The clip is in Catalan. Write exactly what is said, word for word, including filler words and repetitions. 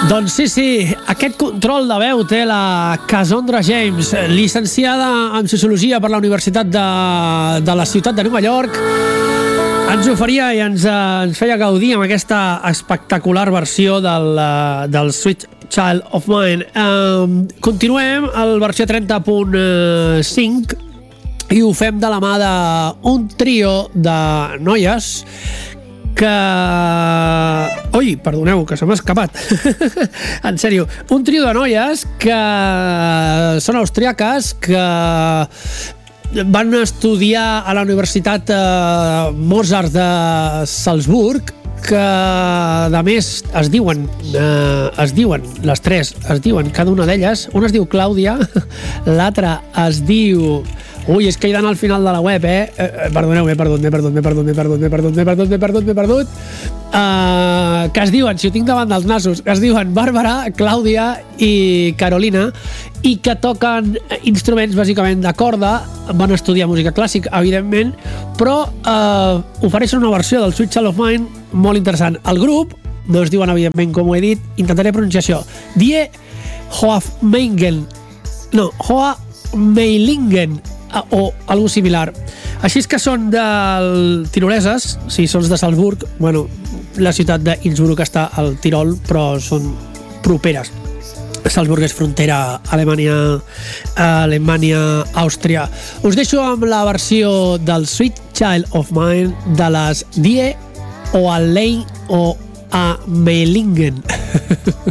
Doncs sí, sí, aquest control de veu té la Cassandra James, llicenciada en Sociologia per la Universitat de, de la ciutat de Nova York. Ens oferia i ens, ens feia gaudir amb aquesta espectacular versió del, del Sweet Child of Mine. Um, continuem al versió trenta punt cinc i ho fem de la mà d'un trio de noies que... Ui, perdoneu, que se m'ha escapat. En sèrio, un trio de noies que són austríaques, que van estudiar a la Universitat eh, Mozart de Salzburg, que a més es diuen eh, es diuen, les tres es diuen, cada una d'elles, una es diu Clàudia, l'altra es diu... Ui, és que he d'anar al final de la web, eh? eh perdoneu, m'he perdut, m'he perdut, m'he perdut, m'he perdut, m'he perdut, m'he perdut, m'he perdut, m'he perdut. Uh, que es diuen, si ho tinc davant dels nassos, que es diuen Bàrbara, Clàudia i Carolina, i que toquen instruments bàsicament de corda, van estudiar música clàssica, evidentment, però uh, ofereixen una versió del Sweet Child of Mine molt interessant. El grup, no es diuen evidentment com ho he dit, intentaré pronunciar això, Die Hoafmeingen, no, Hoafmeilingen, o algo similar. Així és que són del tiroleses, si són de Salzburg, bueno, la ciutat d'Innsbruck està al Tirol, però són properes. Salzburg és frontera Alemanya, Alemanya-Àustria. Us deixo amb la versió del Sweet Child of Mine de les Die Hoafmeilingen o a Meilingen.